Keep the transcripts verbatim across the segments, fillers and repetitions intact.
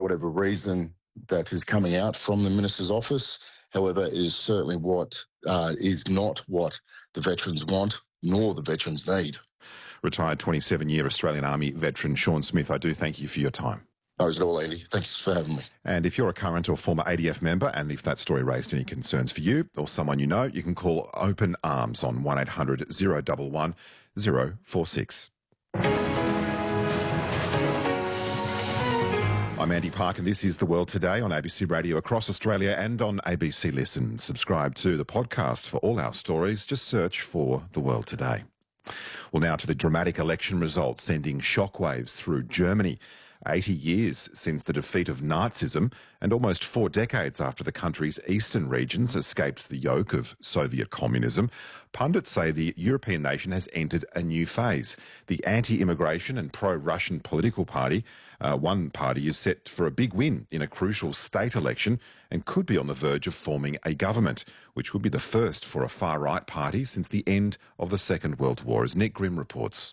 whatever reason that is coming out from the Minister's office. However, it is certainly what uh, is not what the veterans want, nor the veterans need. Retired twenty-seven-year Australian Army veteran Sean Smith, I do thank you for your time. No worries at all, Andy. Thanks for having me. And if you're a current or former A D F member, and if that story raised any concerns for you or someone you know, you can call Open Arms on one eight hundred, oh one one, oh four six. I'm Andy Park and this is The World Today on A B C Radio across Australia and on A B C Listen. Subscribe to the podcast for all our stories. Just search for The World Today. Well, now to the dramatic election results sending shockwaves through Germany. eighty years since the defeat of Nazism and almost four decades after the country's eastern regions escaped the yoke of Soviet communism, pundits say the European nation has entered a new phase. The anti-immigration and pro-Russian political party, uh, one party, is set for a big win in a crucial state election and could be on the verge of forming a government, which would be the first for a far-right party since the end of the Second World War, as Nick Grimm reports.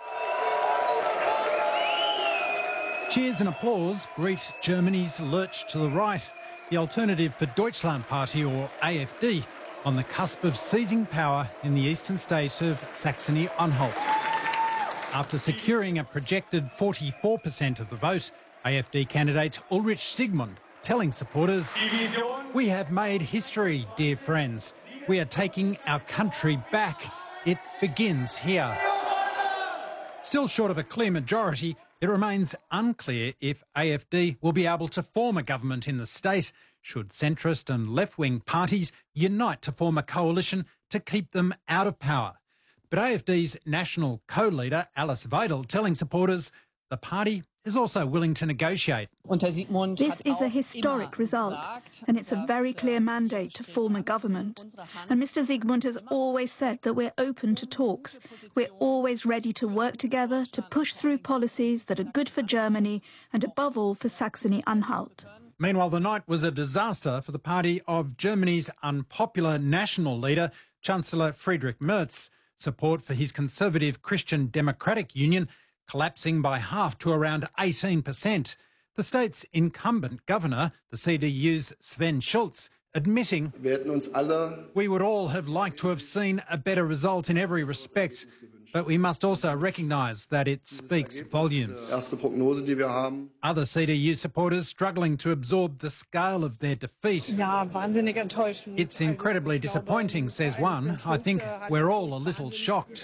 Cheers and applause greet Germany's lurch to the right, the Alternative for Deutschland Party, or A F D, on the cusp of seizing power in the eastern state of Saxony-Anhalt. After securing a projected forty-four percent of the vote, A F D candidate Ulrich Sigmund telling supporters, "We have made history, dear friends. We are taking our country back. It begins here." Still short of a clear majority, it remains unclear if A F D will be able to form a government in the state, should centrist and left-wing parties unite to form a coalition to keep them out of power. But A F D's national co-leader, Alice Weidel, telling supporters the party is also willing to negotiate. This is a historic result, and it's a very clear mandate to form a government. And Mister Sigmund has always said that we're open to talks. We're always ready to work together to push through policies that are good for Germany and, above all, for Saxony-Anhalt. Meanwhile, the night was a disaster for the party of Germany's unpopular national leader, Chancellor Friedrich Merz. Support for his conservative Christian Democratic Union collapsing by half to around eighteen percent. The state's incumbent governor, the C D U's Sven Schulz, admitting, "We would all have liked to have seen a better result in every respect, but we must also recognise that it speaks volumes." Other C D U supporters struggling to absorb the scale of their defeat. "It's incredibly disappointing," says one. "I think we're all a little shocked."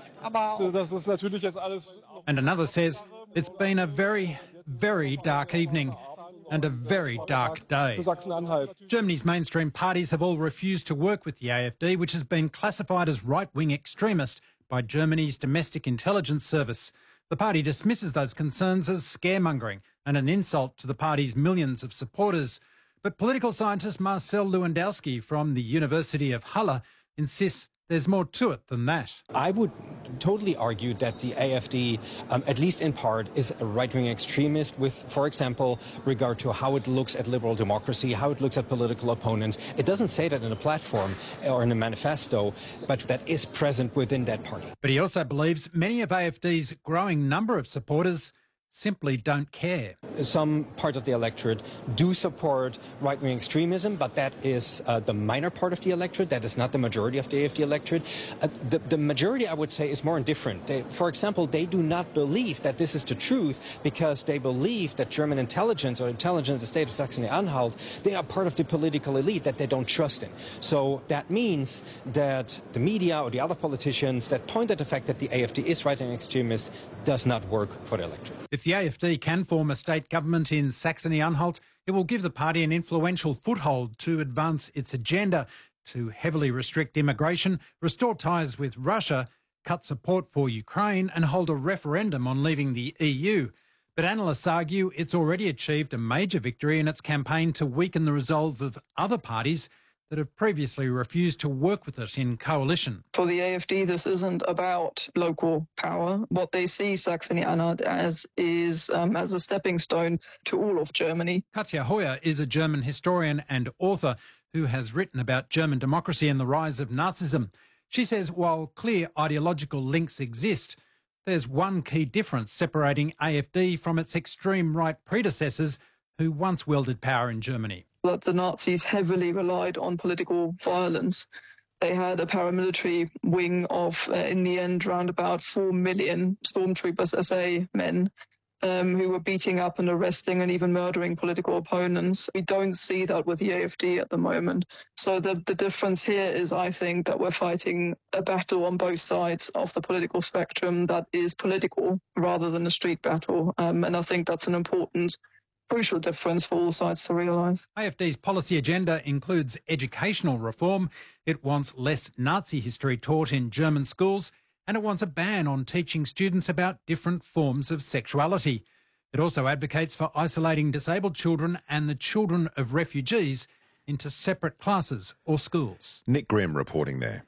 And another says, "It's been a very, very dark evening and a very dark day." Germany's mainstream parties have all refused to work with the A F D, which has been classified as right-wing extremist by Germany's Domestic Intelligence Service. The party dismisses those concerns as scaremongering and an insult to the party's millions of supporters. But political scientist Marcel Lewandowski from the University of Halle insists there's more to it than that. I would totally argue that the A F D, um, at least in part, is a right-wing extremist with, for example, regard to how it looks at liberal democracy, how it looks at political opponents. It doesn't say that in a platform or in a manifesto, but that is present within that party. But he also believes many of A F D's growing number of supporters simply don't care. Some part of the electorate do support right-wing extremism, but that is uh, the minor part of the electorate. That is not the majority of the A F D electorate. Uh, the, the majority, I would say, is more indifferent. They, for example, they do not believe that this is the truth because they believe that German intelligence or intelligence of the state of Saxony-Anhalt, they are part of the political elite that they don't trust in. So that means that the media or the other politicians that point at the fact that the A F D is right-wing extremist does not work for the electorate. If the A F D can form a state government in Saxony-Anhalt, it will give the party an influential foothold to advance its agenda to heavily restrict immigration, restore ties with Russia, cut support for Ukraine and hold a referendum on leaving the E U. But analysts argue it's already achieved a major victory in its campaign to weaken the resolve of other parties that have previously refused to work with it in coalition. For the A F D, this isn't about local power. What they see Saxony-Anhalt as is um, as a stepping stone to all of Germany. Katja Heuer is a German historian and author who has written about German democracy and the rise of Nazism. She says while clear ideological links exist, there's one key difference separating A F D from its extreme right predecessors, who once wielded power in Germany. That the Nazis heavily relied on political violence. They had a paramilitary wing of, uh, in the end, around about four million stormtroopers, S A men, um, who were beating up and arresting and even murdering political opponents. We don't see that with the A F D at the moment. So the, the difference here is, I think, that we're fighting a battle on both sides of the political spectrum that is political rather than a street battle. Um, and I think that's an important crucial difference for all sides to realise. A F D's policy agenda includes educational reform. It wants less Nazi history taught in German schools, and it wants a ban on teaching students about different forms of sexuality. It also advocates for isolating disabled children and the children of refugees into separate classes or schools. Nick Grimm reporting there.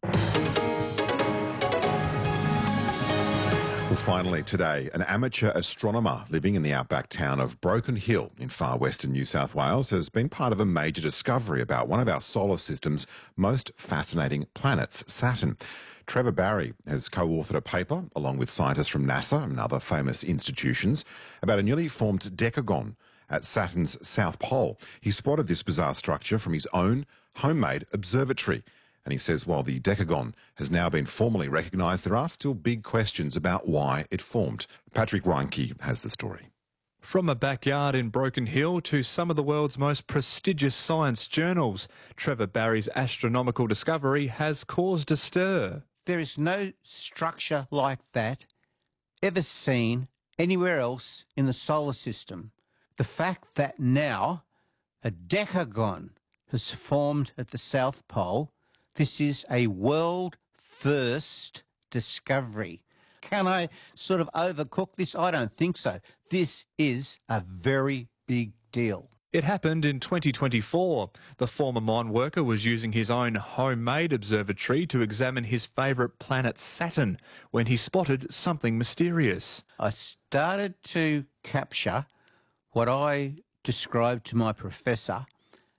Well, finally today, an amateur astronomer living in the outback town of Broken Hill in far western New South Wales has been part of a major discovery about one of our solar system's most fascinating planets, Saturn. Trevor Barry has co-authored a paper, along with scientists from NASA and other famous institutions, about a newly formed decagon at Saturn's south pole. He spotted this bizarre structure from his own homemade observatory. And he says while the decagon has now been formally recognised, there are still big questions about why it formed. Patrick Reinke has the story. From a backyard in Broken Hill to some of the world's most prestigious science journals, Trevor Barry's astronomical discovery has caused a stir. There is no structure like that ever seen anywhere else in the solar system. The fact that now a decagon has formed at the South Pole, this is a world first discovery. Can I sort of overcook this? I don't think so. This is a very big deal. It happened in twenty twenty-four. The former mine worker was using his own homemade observatory to examine his favourite planet Saturn when he spotted something mysterious. I started to capture what I described to my professor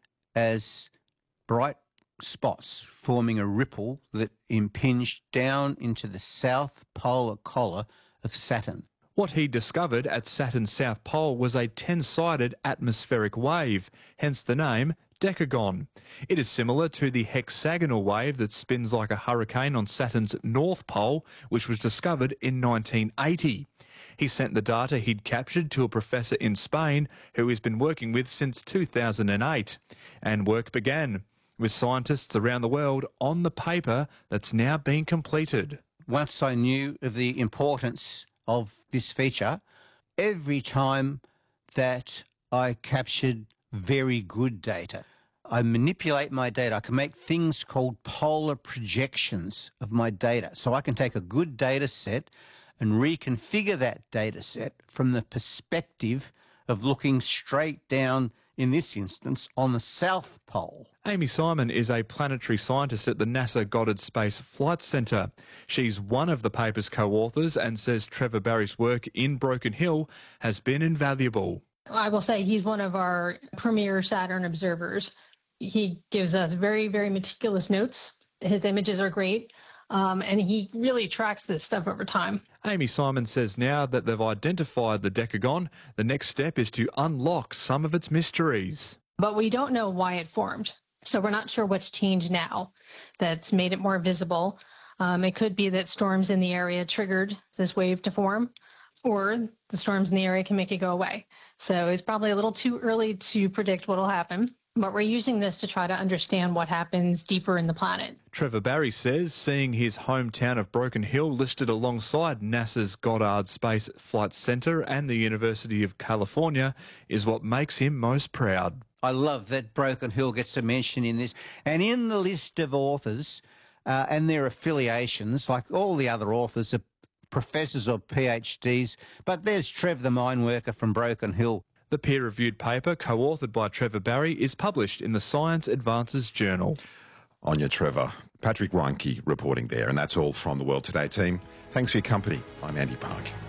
as bright spots forming a ripple that impinged down into the south polar collar of Saturn. What he discovered at Saturn's south pole was a ten-sided atmospheric wave, hence the name decagon. It is similar to the hexagonal wave that spins like a hurricane on Saturn's north pole, which was discovered in nineteen eighty. He sent the data he'd captured to a professor in Spain who he's been working with since two thousand eight, and work began, with scientists around the world on the paper that's now been completed. Once I knew of the importance of this feature, every time that I captured very good data, I manipulate my data. I can make things called polar projections of my data. So I can take a good data set and reconfigure that data set from the perspective of looking straight down, in this instance, on the South Pole. Amy Simon is a planetary scientist at the NASA Goddard Space Flight Centre. She's one of the paper's co-authors and says Trevor Barry's work in Broken Hill has been invaluable. I will say he's one of our premier Saturn observers. He gives us very, very meticulous notes. His images are great. Um, and he really tracks this stuff over time. Amy Simon says now that they've identified the decagon, the next step is to unlock some of its mysteries. But we don't know why it formed. So we're not sure what's changed now that's made it more visible. Um, it could be that storms in the area triggered this wave to form, or the storms in the area can make it go away. So it's probably a little too early to predict what will happen. But we're using this to try to understand what happens deeper in the planet. Trevor Barry says seeing his hometown of Broken Hill listed alongside NASA's Goddard Space Flight Centre and the University of California is what makes him most proud. I love that Broken Hill gets a mention in this. And in the list of authors uh, and their affiliations, like all the other authors are professors or PhDs, but there's Trev the mine worker from Broken Hill. The peer-reviewed paper, co-authored by Trevor Barry, is published in the Science Advances Journal. On you, Trevor. Patrick Reinke reporting there. And that's all from the World Today team. Thanks for your company. I'm Andy Park.